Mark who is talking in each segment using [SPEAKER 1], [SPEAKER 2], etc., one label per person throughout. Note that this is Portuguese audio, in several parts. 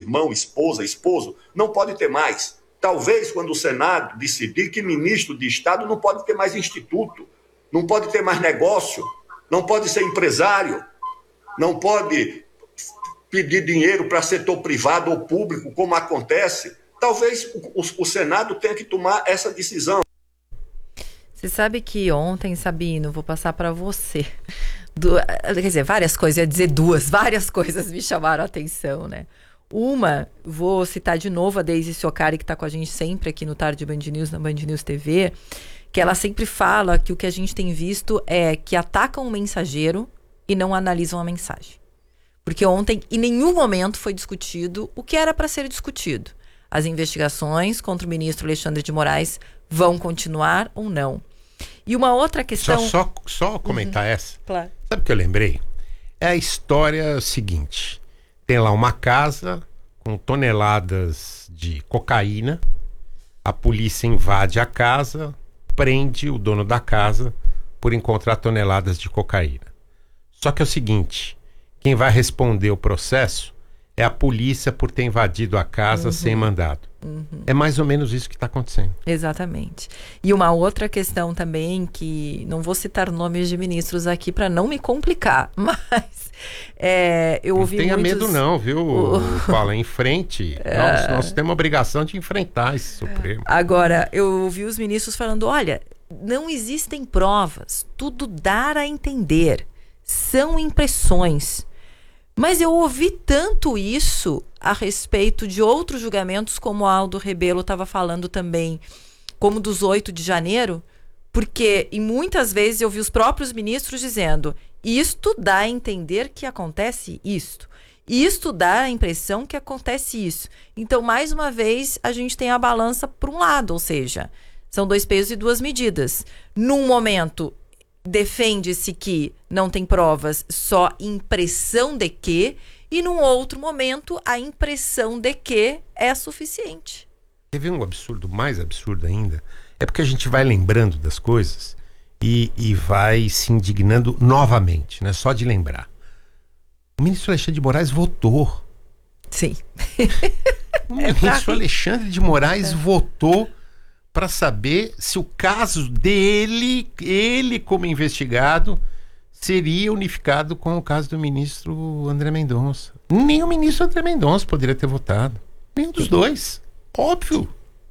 [SPEAKER 1] irmão, esposa, esposo, não pode ter mais. Talvez quando o Senado decidir que ministro de Estado não pode ter mais instituto, não pode ter mais negócio, não pode ser empresário, não pode pedir dinheiro para setor privado ou público, como acontece. Talvez o Senado tenha que tomar essa decisão.
[SPEAKER 2] Você sabe que ontem, Sabino, vou passar para você. Quer dizer, várias coisas, ia dizer várias coisas me chamaram a atenção, né? Uma, vou citar de novo a Deise Ciocari, que está com a gente sempre aqui no Tarde Band News, na Band News TV, que ela sempre fala que o que a gente tem visto é que atacam o mensageiro e não analisam a mensagem. Porque ontem, em nenhum momento, foi discutido o que era para ser discutido. As investigações contra o ministro Alexandre de Moraes vão continuar ou não? E uma outra questão...
[SPEAKER 3] Só comentar essa.
[SPEAKER 2] Claro.
[SPEAKER 3] Sabe o que eu lembrei? É a história seguinte. Tem lá uma casa com toneladas de cocaína. A polícia invade a casa, prende o dono da casa por encontrar toneladas de cocaína. Só que é o seguinte, quem vai responder o processo é a polícia por ter invadido a casa sem mandado. É mais ou menos isso que está acontecendo.
[SPEAKER 2] Exatamente. E uma outra questão também, que não vou citar nomes de ministros aqui para não me complicar, mas eu ouvi
[SPEAKER 3] não tenha
[SPEAKER 2] muitos...
[SPEAKER 3] medo não, viu, Paula? Em frente. Nós temos a obrigação de enfrentar esse Supremo.
[SPEAKER 2] Agora, eu ouvi os ministros falando, olha, não existem provas, tudo dá a entender, são impressões. Mas eu ouvi tanto isso a respeito de outros julgamentos, como o Aldo Rebelo estava falando também, como dos 8 de janeiro, porque e muitas vezes eu vi os próprios ministros dizendo, isto dá a entender que acontece isto. Isto dá a impressão que acontece isso. Então, mais uma vez, a gente tem a balança para um lado, ou seja, são 2 pesos e 2 medidas. Num momento... defende-se que não tem provas, só impressão de que, e num outro momento a impressão de que é suficiente.
[SPEAKER 3] Teve um absurdo, mais absurdo ainda, é porque a gente vai lembrando das coisas e vai se indignando novamente, né? Só de lembrar. O ministro Alexandre de Moraes votou.
[SPEAKER 2] Sim.
[SPEAKER 3] O ministro Alexandre de Moraes votou para saber se o caso dele, ele como investigado, seria unificado com o caso do ministro André Mendonça. Nem o ministro André Mendonça poderia ter votado. Nenhum dos dois. Óbvio.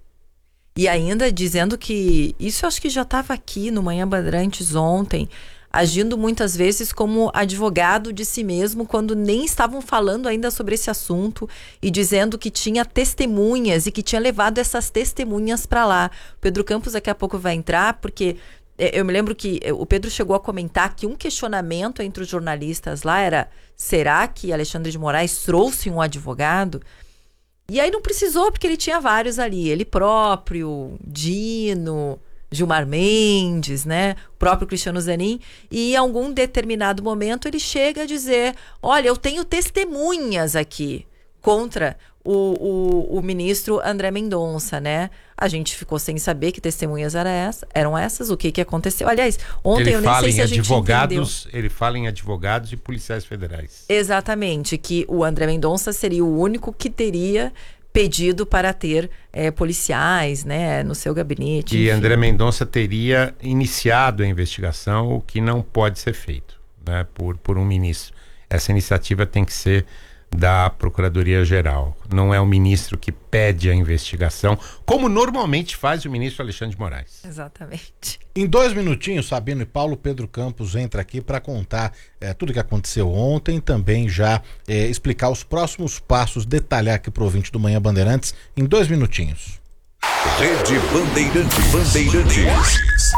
[SPEAKER 2] E ainda dizendo que... Isso eu acho que já estava aqui no Manhã Bandeirantes ontem, agindo muitas vezes como advogado de si mesmo, quando nem estavam falando ainda sobre esse assunto, e dizendo que tinha testemunhas e que tinha levado essas testemunhas para lá. O Pedro Campos daqui a pouco vai entrar, porque eu me lembro que o Pedro chegou a comentar que um questionamento entre os jornalistas lá era, será que Alexandre de Moraes trouxe um advogado? E aí não precisou, porque ele tinha vários ali, ele próprio, Dino... Gilmar Mendes, né? O próprio Cristiano Zanin, e em algum determinado momento ele chega a dizer, olha, eu tenho testemunhas aqui contra o ministro André Mendonça, né? A gente ficou sem saber que testemunhas eram essas, o que aconteceu. Aliás, ontem eu nem sei se a gente entendeu.
[SPEAKER 3] Ele fala em advogados e policiais federais.
[SPEAKER 2] Exatamente, que o André Mendonça seria o único que teria pedido para ter policiais, né, no seu gabinete.
[SPEAKER 3] E André Mendonça teria iniciado a investigação, o que não pode ser feito, né, por um ministro. Essa iniciativa tem que ser da Procuradoria-Geral. Não é o ministro que pede a investigação, como normalmente faz o ministro Alexandre de Moraes.
[SPEAKER 2] Exatamente.
[SPEAKER 4] Em 2 minutinhos, Sabino e Paulo, Pedro Campos entra aqui para contar tudo o que aconteceu ontem, também já explicar os próximos passos, detalhar aqui pro ouvinte do Manhã Bandeirantes, em 2 minutinhos.
[SPEAKER 5] Rede Bandeirantes.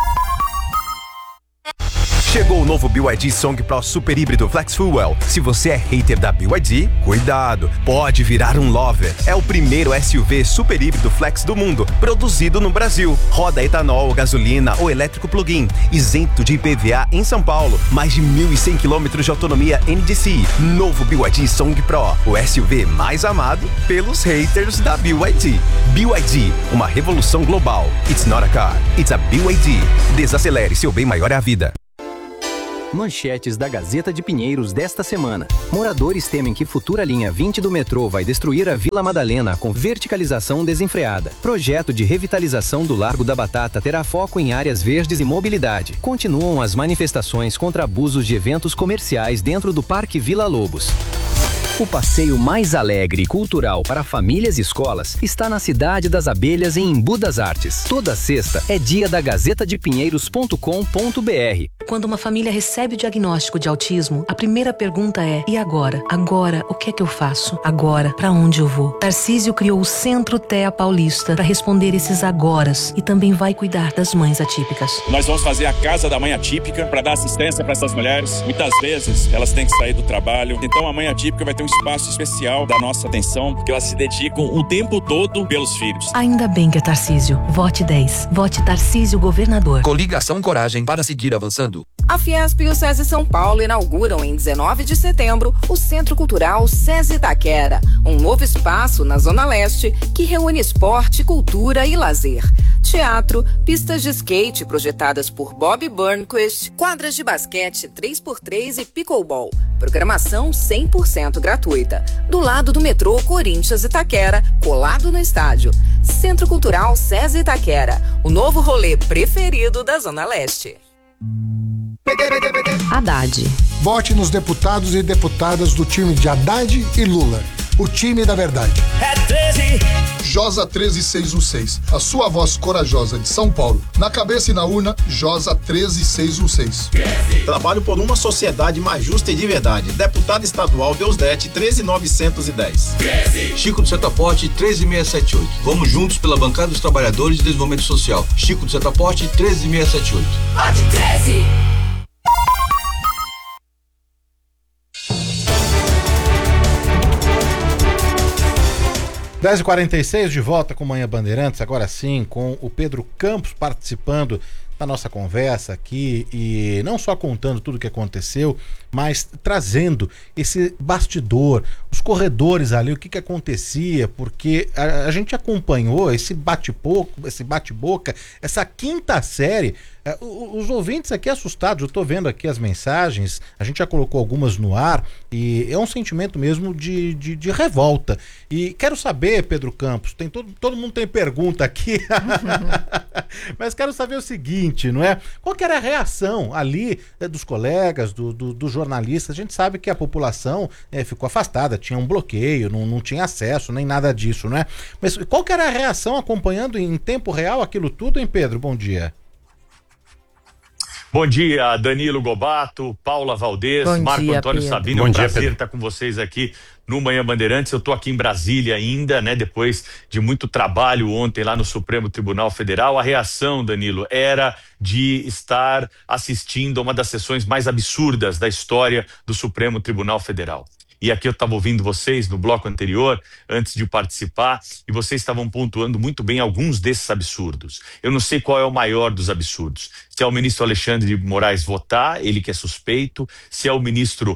[SPEAKER 5] Chegou o novo BYD Song Pro Super Híbrido Flex Fuel. Se você é hater da BYD, cuidado, pode virar um lover. É o primeiro SUV super híbrido flex do mundo, produzido no Brasil. Roda etanol, gasolina ou elétrico plug-in, isento de IPVA em São Paulo. Mais de 1.100 km de autonomia NDC. Novo BYD Song Pro, o SUV mais amado pelos haters da BYD. BYD, uma revolução global. It's not a car, it's a BYD. Desacelere, seu bem maior é a vida.
[SPEAKER 6] Manchetes da Gazeta de Pinheiros desta semana. Moradores temem que futura linha 20 do metrô vai destruir a Vila Madalena com verticalização desenfreada. Projeto de revitalização do Largo da Batata terá foco em áreas verdes e mobilidade. Continuam as manifestações contra abusos de eventos comerciais dentro do Parque Vila Lobos. O passeio mais alegre e cultural para famílias e escolas está na Cidade das Abelhas, em Embu das Artes. Toda sexta é dia da gazetadepinheiros.com.br.
[SPEAKER 7] Quando uma família recebe o diagnóstico de autismo, a primeira pergunta é: e agora? Agora, o que é que eu faço? Agora, para onde eu vou? Tarcísio criou o Centro TEA Paulista para responder esses agoras e também vai cuidar das mães atípicas.
[SPEAKER 8] Nós vamos fazer a Casa da Mãe Atípica para dar assistência para essas mulheres. Muitas vezes elas têm que sair do trabalho, então a Mãe Atípica vai ter um espaço especial da nossa atenção, porque elas se dedicam o tempo todo pelos filhos.
[SPEAKER 7] Ainda bem que é Tarcísio. Vote 10. Vote Tarcísio Governador.
[SPEAKER 9] Coligação Coragem para seguir avançando.
[SPEAKER 10] A Fiesp e o SESI São Paulo inauguram em 19 de setembro o Centro Cultural SESI Itaquera, um novo espaço na Zona Leste que reúne esporte, cultura e lazer. Teatro, pistas de skate projetadas por Bob Burnquist, quadras de basquete 3x3 e pickleball. Programação 100% gratuita. Do lado do metrô Corinthians Itaquera, colado no estádio. Centro Cultural SESI Itaquera, o novo rolê preferido da Zona Leste.
[SPEAKER 11] Haddad.
[SPEAKER 12] Vote nos deputados e deputadas do time de Haddad e Lula. O time da verdade.
[SPEAKER 13] É 13.
[SPEAKER 14] Josa 13616. A sua voz corajosa de São Paulo. Na cabeça e na urna, Josa 13616.
[SPEAKER 15] Trabalho por uma sociedade mais justa e de verdade. Deputado estadual Deusdete 13910.
[SPEAKER 16] Chico do Setaporte 13678. Vamos juntos pela bancada dos trabalhadores de desenvolvimento social. Chico do Setaporte 13678.
[SPEAKER 13] Vote 13.
[SPEAKER 4] 10h46, de volta com Manhã Bandeirantes, agora sim, com o Pedro Campos participando da nossa conversa aqui e não só contando tudo o que aconteceu, mas trazendo esse bastidor, os corredores ali, o que acontecia, porque a gente acompanhou esse bate-boca, essa quinta série. Os ouvintes aqui assustados, eu tô vendo aqui as mensagens, a gente já colocou algumas no ar e é um sentimento mesmo de revolta. E quero saber, Pedro Campos, todo mundo tem pergunta aqui, mas quero saber o seguinte, não é? Qual que era a reação ali dos colegas, dos jornalistas? A gente sabe que a população ficou afastada, tinha um bloqueio, não tinha acesso, nem nada disso, não é? Mas qual que era a reação acompanhando em tempo real aquilo tudo, hein, Pedro? Bom dia.
[SPEAKER 17] Bom dia, Danilo Gobato, Paula Valdez, Marco Antônio Sabino. É um prazer estar com vocês aqui no Manhã Bandeirantes. Eu estou aqui em Brasília ainda, né? Depois de muito trabalho ontem lá no Supremo Tribunal Federal. A reação, Danilo, era de estar assistindo a uma das sessões mais absurdas da história do Supremo Tribunal Federal. E aqui eu estava ouvindo vocês no bloco anterior, antes de participar, e vocês estavam pontuando muito bem alguns desses absurdos. Eu não sei qual é o maior dos absurdos. Se é o ministro Alexandre de Moraes votar, ele que é suspeito, se é o ministro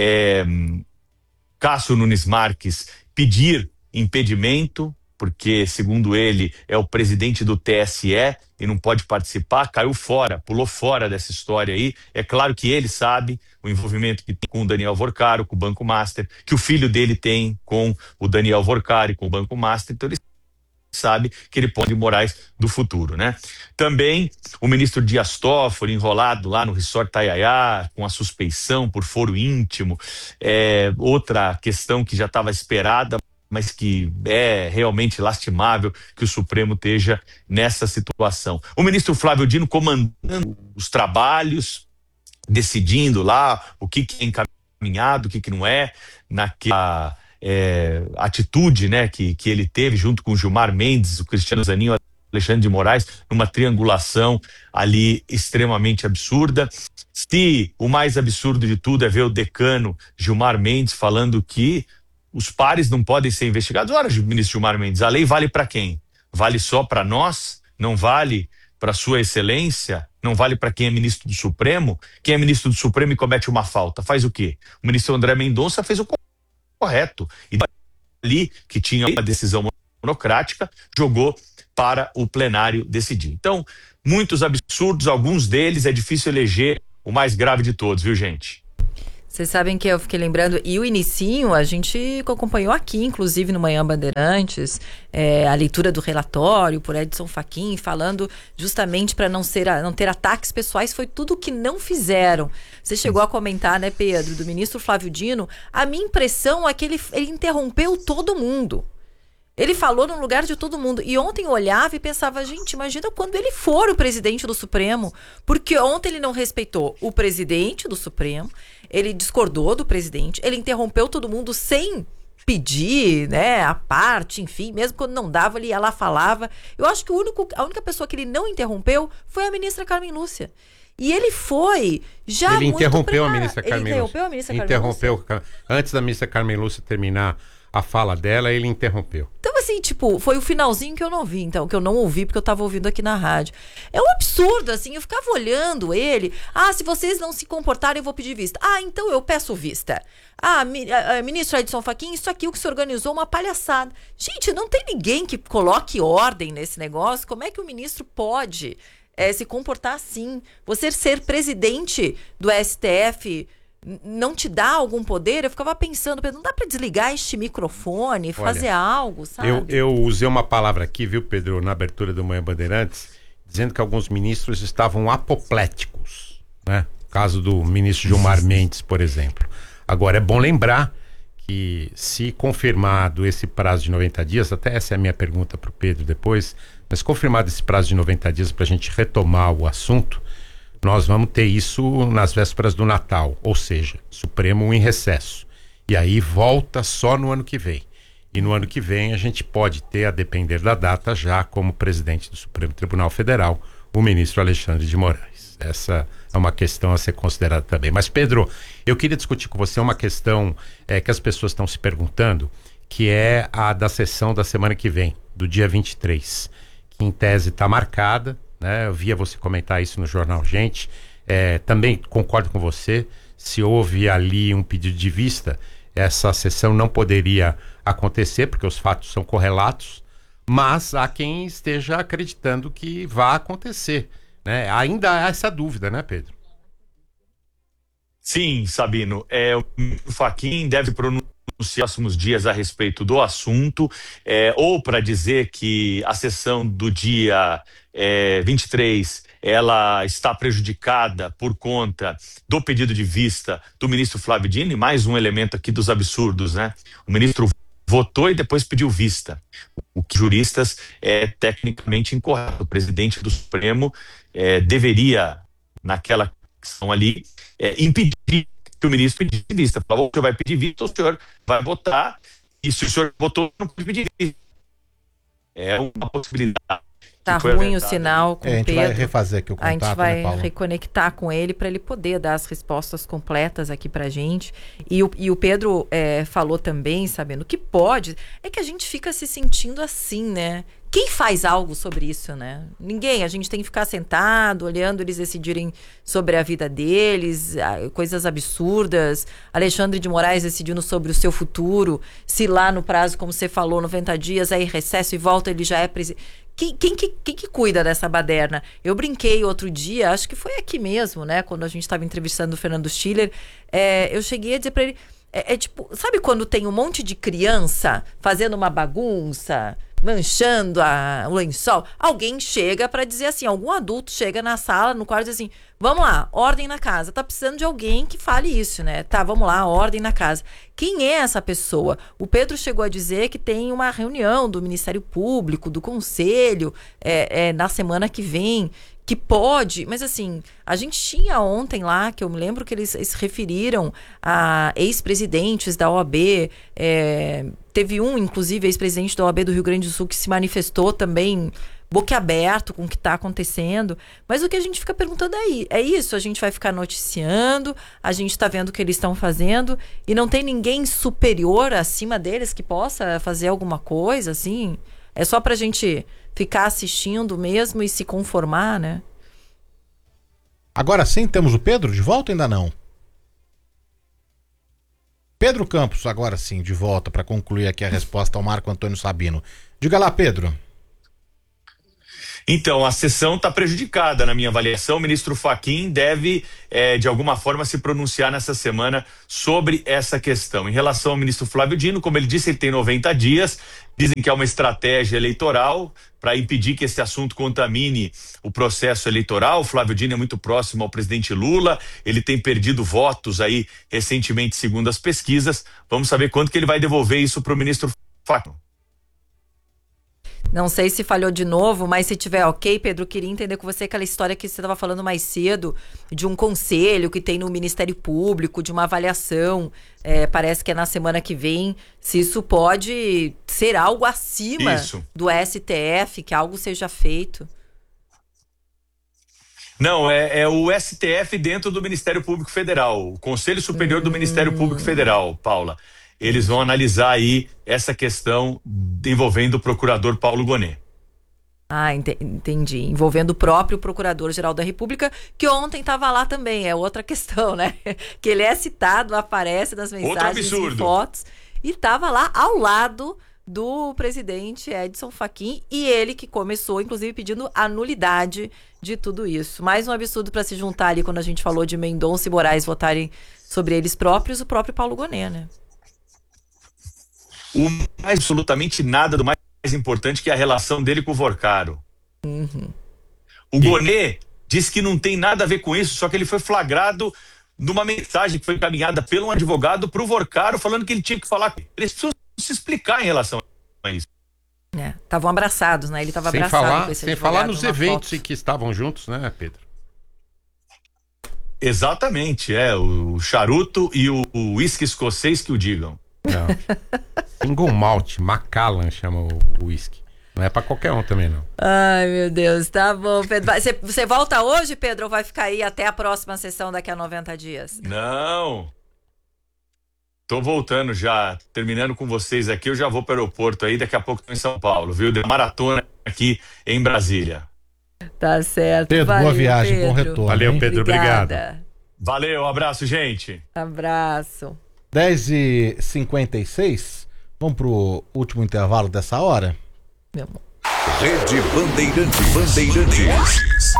[SPEAKER 17] Cássio Nunes Marques pedir impedimento, porque, segundo ele, é o presidente do TSE e não pode participar, caiu fora, pulou fora dessa história aí. É claro que ele sabe o envolvimento que tem com o Daniel Vorcaro, com o Banco Master, que o filho dele tem com o Daniel Vorcaro, com o Banco Master, então ele sabe que ele pode Moraes do futuro, né? Também o ministro Dias Toffoli enrolado lá no Resort Taiaiá com a suspeição por foro íntimo, outra questão que já estava esperada, mas que é realmente lastimável que o Supremo esteja nessa situação. O ministro Flávio Dino comandando os trabalhos, decidindo lá o que é encaminhado, o que não é, naquela atitude, né, que ele teve junto com o Gilmar Mendes, o Cristiano Zanin, o Alexandre de Moraes, numa triangulação ali extremamente absurda. Se o mais absurdo de tudo é ver o decano Gilmar Mendes falando que os pares não podem ser investigados. Ora, ministro Gilmar Mendes, a lei vale para quem? Vale só para nós? Não vale para sua excelência? Não vale para quem é ministro do Supremo? Quem é ministro do Supremo e comete uma falta, faz o quê? O ministro André Mendonça fez o correto. E ali, que tinha uma decisão monocrática, jogou para o plenário decidir. Então, muitos absurdos, alguns deles é difícil eleger o mais grave de todos, viu, gente?
[SPEAKER 2] Vocês sabem que eu fiquei lembrando, e o inicinho a gente acompanhou aqui, inclusive no Manhã Bandeirantes, a leitura do relatório por Edson Fachin, falando justamente para não ter ataques pessoais, foi tudo que não fizeram. Você chegou a comentar, né, Pedro, do ministro Flávio Dino, a minha impressão é que ele interrompeu todo mundo. Ele falou no lugar de todo mundo. E ontem eu olhava e pensava, gente, imagina quando ele for o presidente do Supremo. Porque ontem ele não respeitou o presidente do Supremo, ele discordou do presidente, ele interrompeu todo mundo sem pedir, né, a parte, enfim, mesmo quando não dava, ele ia lá, falava. Eu acho que a única pessoa que ele não interrompeu foi a ministra Carmen Lúcia. E ele foi já
[SPEAKER 3] ele
[SPEAKER 2] muito
[SPEAKER 3] interrompeu a ministra Carmen Lúcia.
[SPEAKER 2] Interrompeu a ministra Carmen Lúcia.
[SPEAKER 3] Antes da ministra Carmen Lúcia terminar a fala dela, ele interrompeu.
[SPEAKER 2] Então, assim, tipo, foi o finalzinho que eu não vi, então, que eu não ouvi, porque eu tava ouvindo aqui na rádio. É um absurdo, assim, eu ficava olhando ele. Se vocês não se comportarem, eu vou pedir vista. Então eu peço vista. Ministro Edson Fachin, isso aqui o que se organizou uma palhaçada. Gente, não tem ninguém que coloque ordem nesse negócio. Como é que o ministro pode se comportar assim? Você ser presidente do STF não te dá algum poder? Eu ficava pensando, Pedro, não dá para desligar este microfone, fazer algo, sabe?
[SPEAKER 3] Eu usei uma palavra aqui, viu, Pedro, na abertura do Manhã Bandeirantes, dizendo que alguns ministros estavam apopléticos, né? Caso do ministro Gilmar Mendes, por exemplo. Agora, é bom lembrar que, se confirmado esse prazo de 90 dias, até essa é a minha pergunta para o Pedro depois, mas confirmado esse prazo de 90 dias para a gente retomar o assunto, nós vamos ter isso nas vésperas do Natal, ou seja, Supremo em recesso. E aí volta só no ano que vem. E no ano que vem a gente pode ter, a depender da data, já como presidente do Supremo Tribunal Federal, o ministro Alexandre de Moraes. Essa é uma questão a ser considerada também. Mas, Pedro, eu queria discutir com você uma questão que as pessoas estão se perguntando, que é a da sessão da semana que vem, do dia 23, que em tese está marcada. Eu via você comentar isso no jornal Gente, também concordo com você, se houve ali um pedido de vista, essa sessão não poderia acontecer, porque os fatos são correlatos, mas há quem esteja acreditando que vai acontecer, né? Ainda há essa dúvida, né, Pedro?
[SPEAKER 17] Sim, Sabino, o Fachin deve pronunciar nos próximos dias a respeito do assunto, ou para dizer que a sessão do dia 23 ela está prejudicada por conta do pedido de vista do ministro Flávio Dino, e mais um elemento aqui dos absurdos, né? O ministro votou e depois pediu vista, o que juristas é tecnicamente incorreto. O presidente do Supremo deveria, naquela questão ali, impedir que o ministro pedisse vista. Falou, o senhor vai pedir vista, o senhor vai votar, e se o senhor votou, não pode pedir vista. É uma possibilidade.
[SPEAKER 2] Tá ruim o sinal com o Pedro.
[SPEAKER 4] A gente vai refazer aqui o contato,
[SPEAKER 2] a gente vai,
[SPEAKER 4] né, Paulo?
[SPEAKER 2] reconectar com ele para ele poder dar as respostas completas aqui pra gente. E o Pedro falou também, sabendo que pode, é que a gente fica se sentindo assim, né? Quem faz algo sobre isso, né? Ninguém. A gente tem que ficar sentado, olhando eles decidirem sobre a vida deles, coisas absurdas. Alexandre de Moraes decidindo sobre o seu futuro. Se lá no prazo, como você falou, 90 dias, aí recesso e volta, ele já é presidente. Quem que cuida dessa baderna? Eu brinquei outro dia, acho que foi aqui mesmo, né? Quando a gente estava entrevistando o Fernando Schiller, eu cheguei a dizer para ele, tipo, sabe quando tem um monte de criança fazendo uma bagunça, manchando o lençol? Alguém chega para dizer assim, algum adulto chega na sala, no quarto e diz assim, vamos lá, ordem na casa. Tá precisando de alguém que fale isso, né? Tá, vamos lá, ordem na casa. Quem é essa pessoa? O Pedro chegou a dizer que tem uma reunião do Ministério Público, do Conselho, na semana que vem, que pode, mas assim, a gente tinha ontem lá, que eu me lembro que eles se referiram a ex-presidentes da OAB, teve inclusive, ex-presidente da OAB do Rio Grande do Sul, que se manifestou também boquiaberto com o que está acontecendo, mas o que a gente fica perguntando é isso, a gente vai ficar noticiando, a gente está vendo o que eles estão fazendo, e não tem ninguém superior acima deles que possa fazer alguma coisa, assim, é só pra gente ficar assistindo mesmo e se conformar, né?
[SPEAKER 4] Agora sim, temos o Pedro de volta ou ainda não? Pedro Campos, agora sim, de volta para concluir aqui a resposta ao Marco Antônio Sabino. Diga lá, Pedro.
[SPEAKER 17] Então, a sessão está prejudicada na minha avaliação. O ministro Fachin deve, de alguma forma, se pronunciar nessa semana sobre essa questão. Em relação ao ministro Flávio Dino, como ele disse, ele tem 90 dias. Dizem que é uma estratégia eleitoral para impedir que esse assunto contamine o processo eleitoral. O Flávio Dino é muito próximo ao presidente Lula. Ele tem perdido votos aí recentemente, segundo as pesquisas. Vamos saber quanto que ele vai devolver isso para o ministro Fachin.
[SPEAKER 2] Não sei se falhou de novo, mas se tiver ok, Pedro, queria entender com você aquela história que você estava falando mais cedo, de um conselho que tem no Ministério Público, de uma avaliação, parece que é na semana que vem, se isso pode ser algo acima do STF, que algo seja feito.
[SPEAKER 17] Não, é o STF dentro do Ministério Público Federal, o Conselho Superior do Ministério Público Federal, Paula. Eles vão analisar aí essa questão envolvendo o procurador Paulo Gonet.
[SPEAKER 2] Ah, entendi. Envolvendo o próprio Procurador-Geral da República, que ontem estava lá também. É outra questão, né? Que ele é citado, aparece nas mensagens e fotos. E estava lá ao lado do presidente Edson Fachin, e ele que começou, inclusive, pedindo a nulidade de tudo isso. Mais um absurdo para se juntar ali quando a gente falou de Mendonça e Moraes votarem sobre eles próprios, o próprio Paulo Gonet, né?
[SPEAKER 17] Absolutamente nada do mais importante, que é a relação dele com o Vorcaro. O Gonet disse que não tem nada a ver com isso, só que ele foi flagrado numa mensagem que foi encaminhada pelo um advogado para o Vorcaro, falando que ele tinha que falar. Eles precisam se explicar em relação a isso.
[SPEAKER 2] Estavam abraçados, né? Ele estava abraçado com esse advogado.
[SPEAKER 3] Sem falar nos eventos em que estavam juntos, né, Pedro?
[SPEAKER 17] Exatamente, o charuto e o uísque escocês que o digam.
[SPEAKER 3] Não. Single Malt, Macallan chama o uísque. Não é pra qualquer um também, não.
[SPEAKER 2] Ai, meu Deus, tá bom, Pedro. Você volta hoje, Pedro, ou vai ficar aí até a próxima sessão daqui a 90 dias?
[SPEAKER 17] Não. Tô voltando já, terminando com vocês aqui, eu já vou pro aeroporto aí, daqui a pouco tô em São Paulo, viu? De maratona aqui em Brasília.
[SPEAKER 2] Tá certo.
[SPEAKER 4] Pedro,
[SPEAKER 2] valeu,
[SPEAKER 4] boa viagem,
[SPEAKER 2] Pedro.
[SPEAKER 4] bom retorno.
[SPEAKER 3] Valeu, Pedro, obrigado.
[SPEAKER 17] Valeu, um abraço, gente.
[SPEAKER 2] Abraço.
[SPEAKER 4] 10h56, vamos pro último intervalo dessa hora?
[SPEAKER 2] Meu amor.
[SPEAKER 11] Rede Bandeirantes.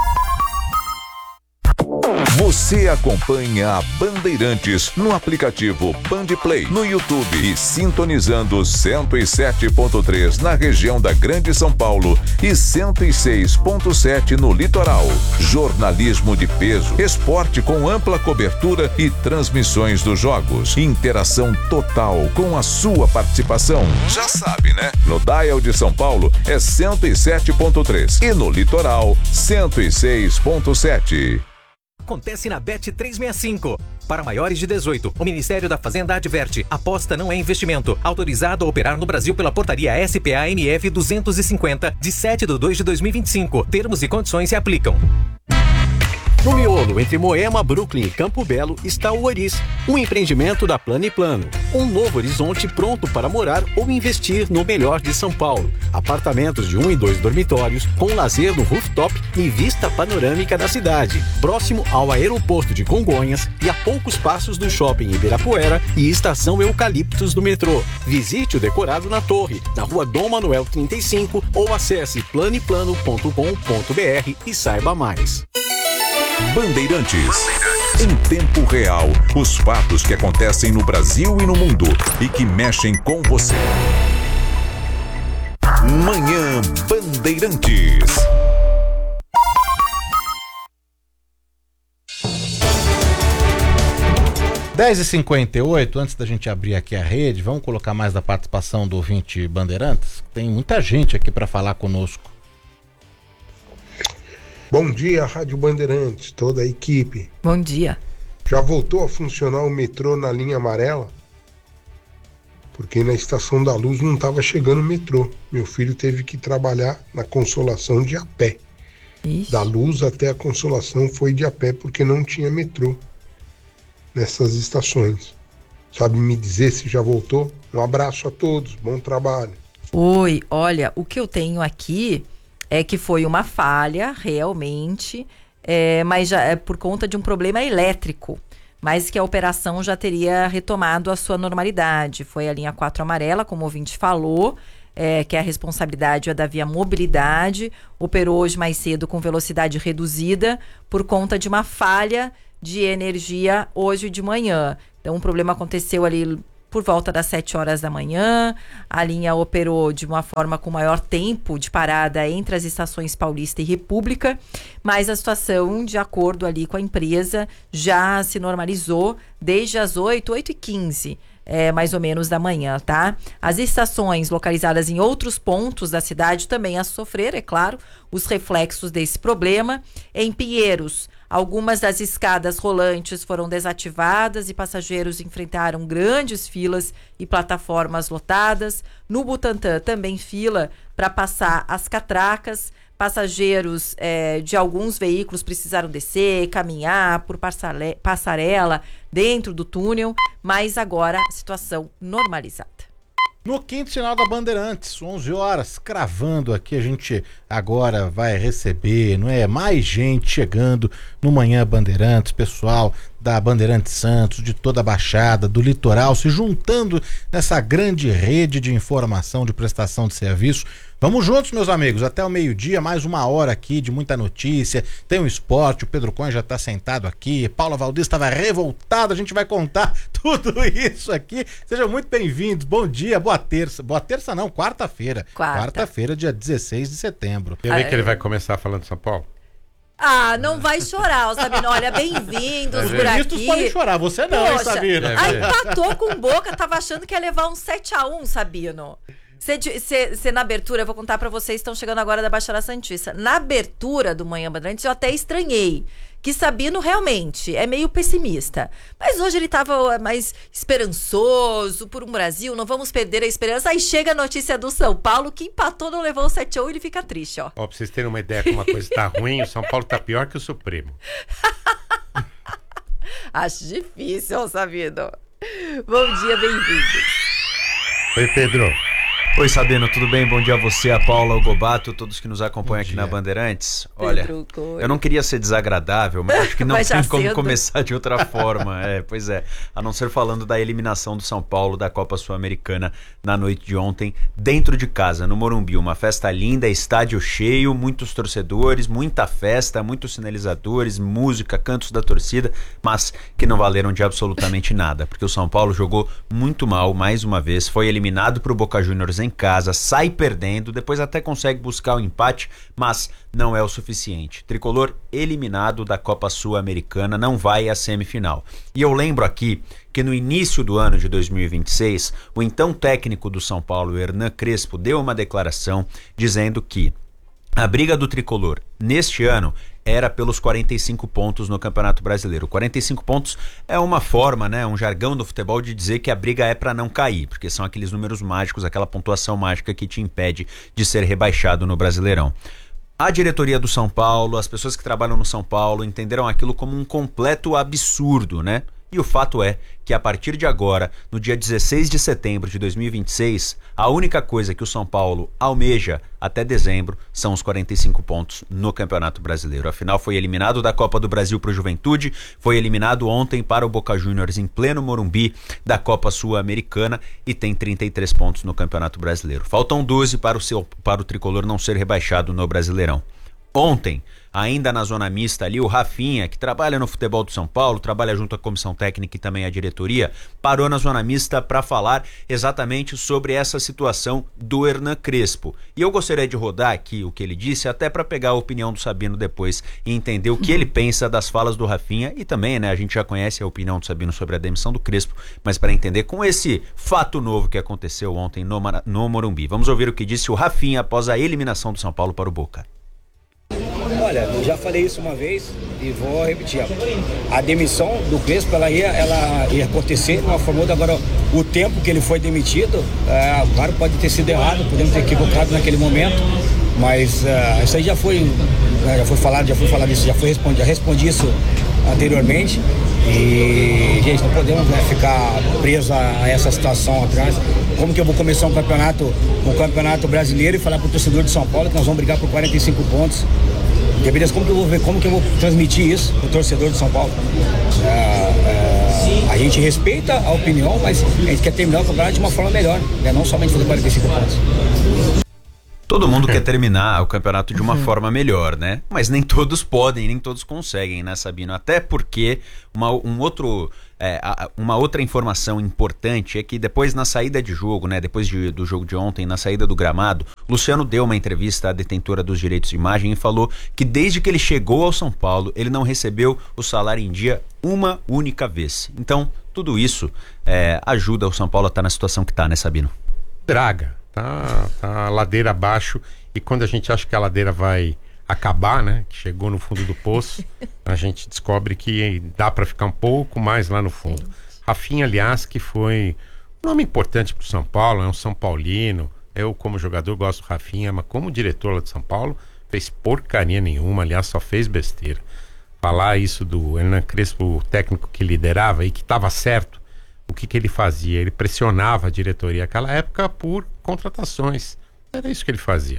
[SPEAKER 11] Você acompanha a Bandeirantes no aplicativo Bandplay, no YouTube e sintonizando 107.3 na região da Grande São Paulo e 106.7 no litoral. Jornalismo de peso, esporte com ampla cobertura e transmissões dos jogos. Interação total com a sua participação. Já sabe, né? No dial de São Paulo é 107.3 e no litoral 106.7.
[SPEAKER 6] Acontece na Bet365. Para maiores de 18, o Ministério da Fazenda adverte: aposta não é investimento. Autorizado a operar no Brasil pela portaria SPA-MF 250, de 7/2/2025. Termos e condições se aplicam. No miolo, entre Moema, Brooklyn e Campo Belo, está o Oris, um empreendimento da Plano e Plano. Um novo horizonte pronto para morar ou investir no melhor de São Paulo. Apartamentos de 1 e 2 dormitórios, com lazer no rooftop e vista panorâmica da cidade. Próximo ao aeroporto de Congonhas e a poucos passos do shopping Ibirapuera e estação Eucaliptos do metrô. Visite o decorado na torre, na rua Dom Manuel 35 ou acesse planeplano.com.br e saiba mais.
[SPEAKER 11] Bandeirantes. Em tempo real, os fatos que acontecem no Brasil e no mundo e que mexem com você. Manhã Bandeirantes.
[SPEAKER 4] – 10h58, antes da gente abrir aqui a rede, vamos colocar mais da participação do ouvinte Bandeirantes? Tem muita gente aqui para falar conosco.
[SPEAKER 18] Bom dia, Rádio Bandeirantes, toda a equipe.
[SPEAKER 2] Bom dia.
[SPEAKER 18] Já voltou a funcionar o metrô na linha amarela? Porque na Estação da Luz não estava chegando o metrô. Meu filho teve que trabalhar na Consolação de a pé.
[SPEAKER 2] Ixi.
[SPEAKER 18] Da Luz até a Consolação foi de a pé porque não tinha metrô nessas estações. Sabe me dizer se já voltou? Um abraço a todos, bom trabalho.
[SPEAKER 2] Oi, olha, o que eu tenho aqui é que foi uma falha, realmente, mas já é por conta de um problema elétrico, mas que a operação já teria retomado a sua normalidade. Foi a linha 4 amarela, como o ouvinte falou, que é a responsabilidade da Via Mobilidade, operou hoje mais cedo com velocidade reduzida por conta de uma falha de energia hoje de manhã. Então, o problema aconteceu ali por volta das 7 horas da manhã, a linha operou de uma forma com maior tempo de parada entre as estações Paulista e República, mas a situação, de acordo ali com a empresa, já se normalizou desde as 8h15, mais ou menos da manhã, tá? As estações localizadas em outros pontos da cidade também a sofrer, é claro, os reflexos desse problema. Em Pinheiros, algumas das escadas rolantes foram desativadas e passageiros enfrentaram grandes filas e plataformas lotadas. No Butantã, também fila para passar as catracas. Passageiros de alguns veículos precisaram descer, caminhar por passarela dentro do túnel, mas agora a situação normalizada.
[SPEAKER 4] No quinto sinal da Bandeirantes, 11 horas, cravando aqui, a gente agora vai receber, não é? Mais gente chegando no Manhã Bandeirantes, pessoal da Bandeirantes Santos, de toda a Baixada, do litoral, se juntando nessa grande rede de informação, de prestação de serviço. Vamos juntos, meus amigos, até o meio-dia, mais uma hora aqui de muita notícia, tem o esporte, o Pedro Cunha já está sentado aqui, Paula Valdez estava revoltada, a gente vai contar tudo isso aqui. Sejam muito bem-vindos, bom dia, boa terça não, quarta-feira. Quarta-feira, dia 16 de setembro.
[SPEAKER 3] Eu vi que ele vai começar falando de São Paulo.
[SPEAKER 2] Ah, não vai chorar, Sabino. Olha, bem-vindos por aqui. Os
[SPEAKER 4] ministros podem chorar, você não, hein, Sabino?
[SPEAKER 2] Aí empatou com Boca, tava achando que ia levar um 7-1, Sabino. Você na abertura, eu vou contar pra vocês, estão chegando agora da Baixada Santista. Na abertura do Manhã Bandeirantes, eu até estranhei que Sabino realmente é meio pessimista. Mas hoje ele tava mais esperançoso por um Brasil, não vamos perder a esperança. Aí chega a notícia do São Paulo, que empatou, não levou o 7-1 e ele fica triste, ó.
[SPEAKER 3] Ó, pra vocês terem uma ideia como uma coisa tá ruim, o São Paulo tá pior que o Supremo.
[SPEAKER 2] Acho difícil, Sabino. Bom dia, bem-vindos.
[SPEAKER 3] Oi, Pedro.
[SPEAKER 19] Oi, Sabino, tudo bem? Bom dia a você, a Paula, o Gobato, todos que nos acompanham aqui na Bandeirantes. Olha, eu não queria ser desagradável, mas acho que não tem como começar de outra forma. Pois é, a não ser falando da eliminação do São Paulo da Copa Sul-Americana na noite de ontem, dentro de casa, no Morumbi. Uma festa linda, estádio cheio, muitos torcedores, muita festa, muitos sinalizadores, música, cantos da torcida, mas que não valeram de absolutamente nada, porque o São Paulo jogou muito mal, mais uma vez, foi eliminado pro Boca Juniors em casa, sai perdendo, depois até consegue buscar o empate, mas não é o suficiente. Tricolor eliminado da Copa Sul-Americana, não vai à semifinal. E eu lembro aqui que no início do ano de 2026, o então técnico do São Paulo, Hernan Crespo, deu uma declaração dizendo que a briga do Tricolor neste ano era pelos 45 pontos no Campeonato Brasileiro. 45 pontos é uma forma, né, um jargão do futebol de dizer que a briga é para não cair, porque são aqueles números mágicos, aquela pontuação mágica que te impede de ser rebaixado no Brasileirão. A diretoria do São Paulo, as pessoas que trabalham no São Paulo entenderam aquilo como um completo absurdo, né? E o fato é que a partir de agora, no dia 16 de setembro de 2026, a única coisa que o São Paulo almeja até dezembro são os 45 pontos no Campeonato Brasileiro. Afinal, foi eliminado da Copa do Brasil para o Juventude, foi eliminado ontem para o Boca Juniors em pleno Morumbi da Copa Sul-Americana e tem 33 pontos no Campeonato Brasileiro. Faltam 12 para o Tricolor não ser rebaixado no Brasileirão. Ontem, ainda na zona mista ali, o Rafinha, que trabalha no futebol do São Paulo, trabalha junto à comissão técnica e também à diretoria, parou na zona mista para falar exatamente sobre essa situação do Hernan Crespo. E eu gostaria de rodar aqui o que ele disse, até para pegar a opinião do Sabino depois e entender o que ele pensa das falas do Rafinha e também, né, a gente já conhece a opinião do Sabino sobre a demissão do Crespo, mas para entender com esse fato novo que aconteceu ontem no Morumbi. Vamos ouvir o que disse o Rafinha após a eliminação do São Paulo para o Boca.
[SPEAKER 20] Olha, eu já falei isso uma vez e vou repetir. A demissão do Crespo, ela ia acontecer de uma forma ou outra. Agora, o tempo que ele foi demitido, claro, pode ter sido errado, podemos ter equivocado naquele momento, mas isso aí já foi falado disso, já respondi isso anteriormente. E, gente, não podemos ficar presos a essa situação atrás. Como que eu vou começar um campeonato brasileiro e falar pro torcedor de São Paulo que nós vamos brigar por 45 pontos? Como que eu vou transmitir isso pro torcedor de São Paulo? A gente respeita a opinião, mas a gente quer terminar o campeonato de uma forma melhor, né? Não somente fazer 45 pontos.
[SPEAKER 19] Todo mundo quer terminar o campeonato de uma forma melhor, né? Mas nem todos podem, nem todos conseguem, né, Sabino? Até porque uma outra informação importante é que depois na saída de jogo, né, depois do jogo de ontem, na saída do gramado, Luciano deu uma entrevista à detentora dos direitos de imagem e falou que desde que ele chegou ao São Paulo, ele não recebeu o salário em dia uma única vez. Então, tudo isso ajuda o São Paulo a estar na situação que está, né, Sabino?
[SPEAKER 3] Draga. Tá ladeira abaixo, e quando a gente acha que a ladeira vai acabar, né, que chegou no fundo do poço, a gente descobre que dá para ficar um pouco mais lá no fundo. Rafinha, aliás, que foi um nome importante pro São Paulo, é um São Paulino. Eu, como jogador, gosto do Rafinha, mas como diretor lá de São Paulo, fez porcaria nenhuma, aliás, só fez besteira. Falar isso do Hernan Crespo, o técnico que liderava e que estava certo, o que ele fazia? Ele pressionava a diretoria naquela época por contratações. Era isso que ele fazia.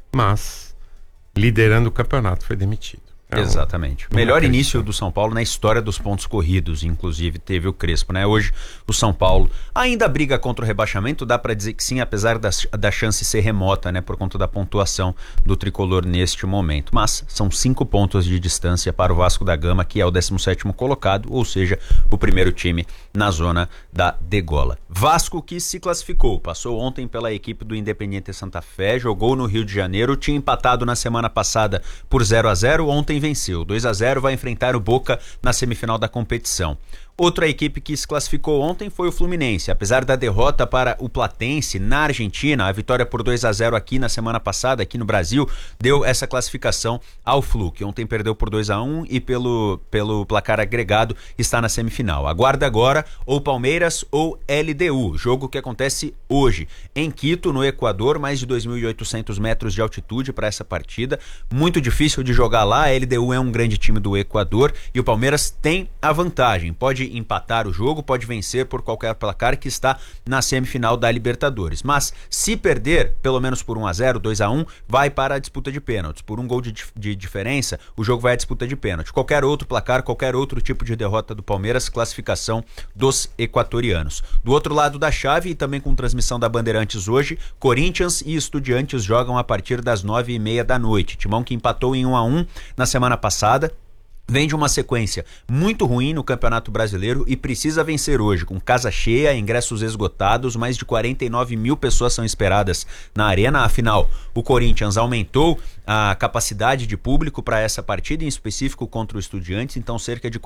[SPEAKER 3] Mas, liderando o campeonato, foi demitido.
[SPEAKER 19] Exatamente. Melhor início do São Paulo na história dos pontos corridos, inclusive teve o Crespo, né? Hoje o São Paulo ainda briga contra o rebaixamento, dá pra dizer que sim, apesar da chance ser remota, né? Por conta da pontuação do tricolor neste momento. Mas são 5 pontos de distância para o Vasco da Gama, que é o 17º colocado, ou seja, o primeiro time na zona da degola. Vasco que se classificou, passou ontem pela equipe do Independiente Santa Fé, jogou no Rio de Janeiro, tinha empatado na semana passada por 0-0, ontem venceu 2-0, vai enfrentar o Boca na semifinal da competição. Outra equipe que se classificou ontem foi o Fluminense. Apesar da derrota para o Platense na Argentina, a vitória por 2-0 aqui na semana passada, aqui no Brasil, deu essa classificação ao Flu, que ontem perdeu por 2-1 e pelo placar agregado está na semifinal. Aguarda agora ou Palmeiras ou LDU, jogo que acontece hoje em Quito, no Equador, mais de 2.800 metros de altitude para essa partida. Muito difícil de jogar lá, a LDU é um grande time do Equador e o Palmeiras tem a vantagem, pode empatar o jogo, pode vencer por qualquer placar que está na semifinal da Libertadores. Mas se perder, pelo menos por 1-0, 2-1, vai para a disputa de pênaltis. Por um gol de diferença, o jogo vai à disputa de pênalti. Qualquer outro placar, qualquer outro tipo de derrota do Palmeiras, classificação dos equatorianos. Do outro lado da chave, e também com transmissão da Bandeirantes hoje, Corinthians e Estudiantes jogam a partir das 9h30 da noite. Timão que empatou em 1-1 na semana passada, vem de uma sequência muito ruim no Campeonato Brasileiro e precisa vencer hoje, com casa cheia, ingressos esgotados, mais de 49 mil pessoas são esperadas na arena. Afinal, o Corinthians aumentou a capacidade de público para essa partida, em específico contra o Estudiantes, então cerca de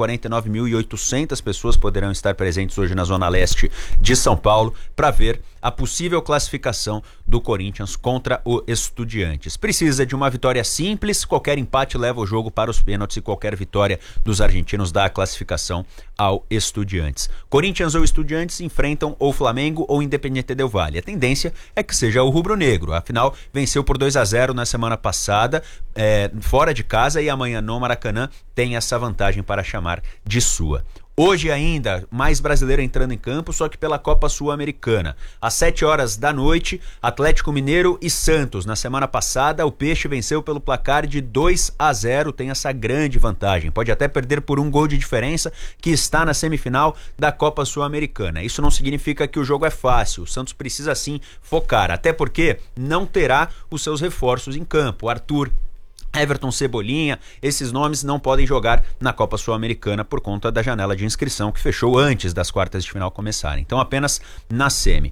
[SPEAKER 19] 49.800 pessoas poderão estar presentes hoje na Zona Leste de São Paulo para ver a possível classificação do Corinthians contra o Estudiantes. Precisa de uma vitória simples, qualquer empate leva o jogo para os pênaltis e qualquer vitória dos argentinos dá a classificação ao Estudiantes. Corinthians ou Estudiantes enfrentam ou Flamengo ou Independiente del Valle. A tendência é que seja o rubro-negro, afinal venceu por 2-0 na semana passada, fora de casa, e amanhã no Maracanã tem essa vantagem para chamar de sua. Hoje ainda, mais brasileiro entrando em campo, só que pela Copa Sul-Americana. Às 7h da noite, Atlético Mineiro e Santos. Na semana passada, o Peixe venceu pelo placar de 2-0, tem essa grande vantagem. Pode até perder por um gol de diferença, que está na semifinal da Copa Sul-Americana. Isso não significa que o jogo é fácil. O Santos precisa sim focar, até porque não terá os seus reforços em campo. Arthur, Everton, Cebolinha, esses nomes não podem jogar na Copa Sul-Americana por conta da janela de inscrição que fechou antes das quartas de final começarem. Então apenas na semi.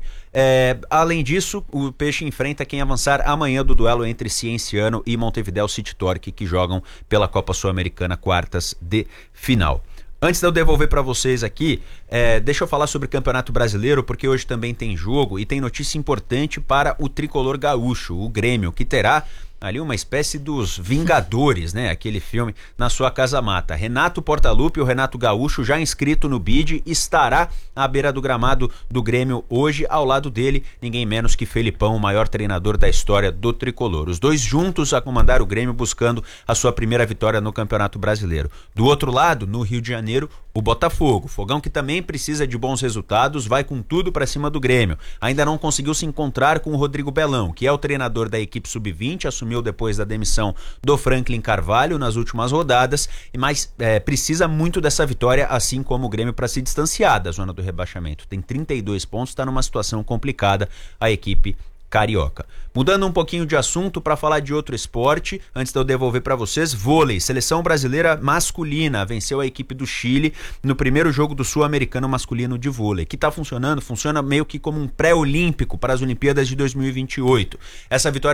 [SPEAKER 19] Além disso, o Peixe enfrenta quem avançar amanhã do duelo entre Cienciano e Montevideo City Torque, que jogam pela Copa Sul-Americana quartas de final. Antes de eu devolver para vocês aqui, deixa eu falar sobre o Campeonato Brasileiro, porque hoje também tem jogo e tem notícia importante para o tricolor gaúcho, o Grêmio, que terá ali uma espécie dos Vingadores, né? Aquele filme na sua casa mata. Renato Portaluppi, o Renato Gaúcho, já inscrito no BID, estará à beira do gramado do Grêmio hoje, ao lado dele, ninguém menos que Felipão, o maior treinador da história do tricolor. Os dois juntos a comandar o Grêmio, buscando a sua primeira vitória no Campeonato Brasileiro. Do outro lado, no Rio de Janeiro, o Botafogo. Fogão que também precisa de bons resultados, vai com tudo para cima do Grêmio. Ainda não conseguiu se encontrar com o Rodrigo Belão, que é o treinador da equipe sub-20, assumiu assumiu depois da demissão do Franklin Carvalho nas últimas rodadas, mas precisa muito dessa vitória, assim como o Grêmio, para se distanciar da zona do rebaixamento. Tem 32 pontos, está numa situação complicada a equipe carioca. Mudando um pouquinho de assunto para falar de outro esporte, antes de eu devolver para vocês, vôlei. Seleção brasileira masculina venceu a equipe do Chile no primeiro jogo do Sul-Americano masculino de vôlei, que está funcionando, funciona meio que como um pré-olímpico para as Olimpíadas de 2028. Essa vitória